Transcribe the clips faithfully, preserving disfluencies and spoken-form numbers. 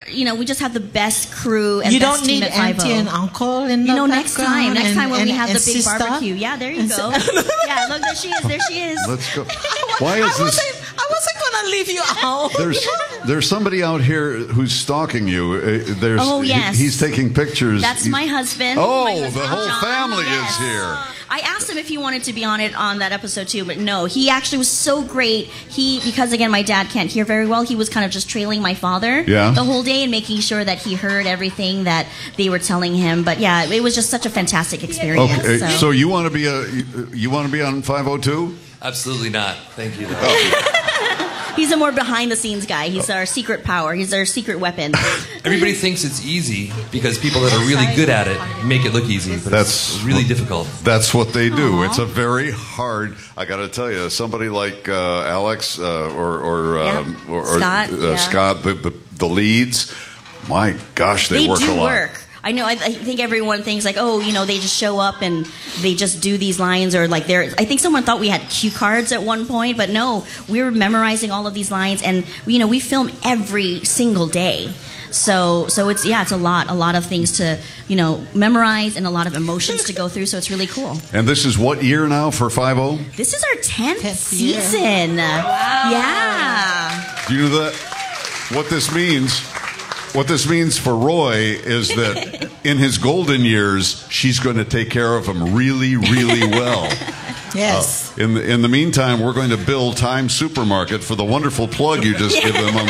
you know, we just have the best crew and you best don't team need at five oh. auntie and uncle in the You know, next time, next and, time when and, we have and the big sister? barbecue. Yeah, there you go. Yeah, look, there she is. There she is. Let's go. Why is I this? wasn't, I wasn't going to leave you out. There's there's somebody out here who's stalking you. Uh, There's, Oh, yes. he- he's taking pictures. That's He- my husband. Oh, My the husband, whole John. family Yes. is here. I asked him if he wanted to be on it on that episode too, but no. He actually was so great. He because again my dad can't hear very well. He was kind of just trailing my father Yeah. the whole day and making sure that he heard everything that they were telling him. But yeah, it was just such a fantastic experience. Okay, so. so you want to be a you, you want to be on five oh two? Absolutely not. Thank you. He's a more behind the scenes guy. He's our secret power. He's our secret weapon. Everybody thinks it's easy because people that are really good at it make it look easy, but That's it's really difficult. That's what they do. Aw. It's a very hard. I got to tell you, somebody like uh, Alex uh, or or, Yeah. um, or, or Scott, uh, yeah. Scott, the, the the leads. My gosh, they, They work do a lot. work. I know. I, I think everyone thinks like, oh, you know, they just show up and they just do these lines, or like they're. I think someone thought we had cue cards at one point, but no, we were memorizing all of these lines, and you know, we film every single day. So, so it's yeah, it's a lot, a lot of things to you know memorize and a lot of emotions to go through. So it's really cool. And this is what year now for five oh? This is our tenth Tenth year. season. Wow. Yeah. Do you know that? What this means? What this means for Roy is that in his golden years, she's going to take care of him really, really well. Yes. Uh, in the in the meantime, we're going to build Time Supermarket for the wonderful plug you just gave them on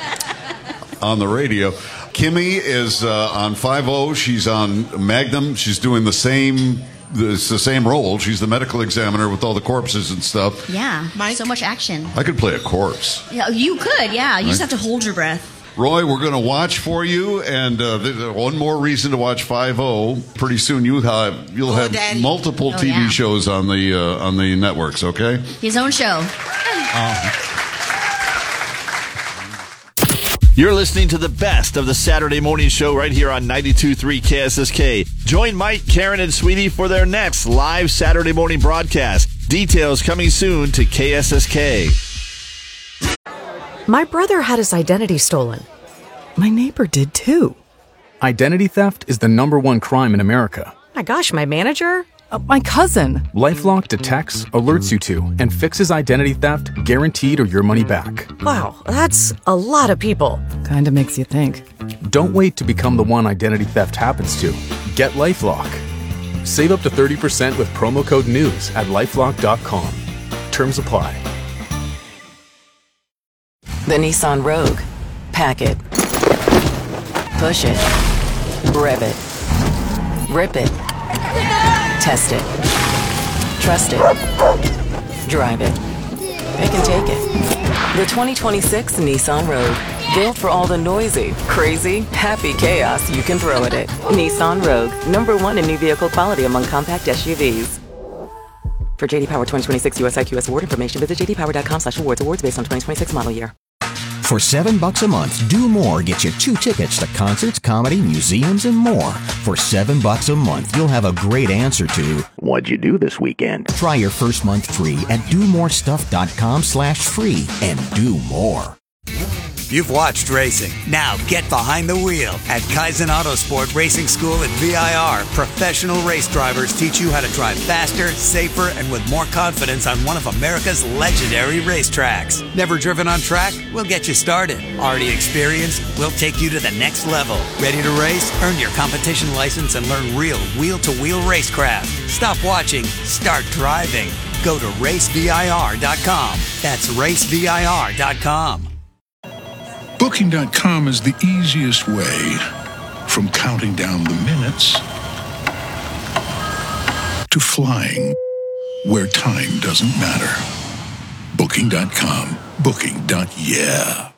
the on the radio. Kimmy is uh, on five oh. She's on Magnum. She's doing the same. It's the same role. She's the medical examiner with all the corpses and stuff. Yeah. Mike? So much action. I could play a corpse. Yeah, you could. Yeah. You just have to hold your breath. Roy, we're going to watch for you, and uh, there's one more reason to watch five oh. Pretty soon you have you'll Oh, have Daddy. multiple Oh, T V yeah. shows on the uh, on the networks. Okay. His own show. You're listening to the best of the Saturday morning show right here on ninety-two point three K S S K. Join Mike, Karen, and Sweetie for their next live Saturday morning broadcast. Details coming soon to K S S K. My brother had his identity stolen. My neighbor did too. Identity theft is the number one crime in America. My gosh, my manager? Uh, my cousin. LifeLock detects, alerts you to, and fixes identity theft guaranteed or your money back. Wow, that's a lot of people. Kinda makes you think. Don't wait to become the one identity theft happens to. Get LifeLock. Save up to thirty percent with promo code NEWS at lifelock dot com. Terms apply. The Nissan Rogue. Pack it. Push it. Rev it. Rip it. Test it. Trust it. Drive it. It can take it. The twenty twenty-six Nissan Rogue. Built for all the noisy, crazy, happy chaos you can throw at it. Nissan Rogue. Number one in new vehicle quality among compact S U Vs. For J D Power twenty twenty-six U S I Q S award information, visit j d power dot com slash awards. Awards based on twenty twenty-six model year. For seven bucks a month, Do More gets you two tickets to concerts, comedy, museums, and more. For seven bucks a month, you'll have a great answer to what'd you do this weekend? Try your first month free at do more stuff dot com slash free and do more. You've watched racing. Now get behind the wheel. At Kaizen Autosport Racing School at V I R, professional race drivers teach you how to drive faster, safer, and with more confidence on one of America's legendary racetracks. Never driven on track? We'll get you started. Already experienced? We'll take you to the next level. Ready to race? Earn your competition license and learn real wheel-to-wheel racecraft. Stop watching. Start driving. Go to race V I R dot com. That's race V I R dot com. Booking dot com is the easiest way from counting down the minutes to flying where time doesn't matter. Booking dot com. Booking. Yeah.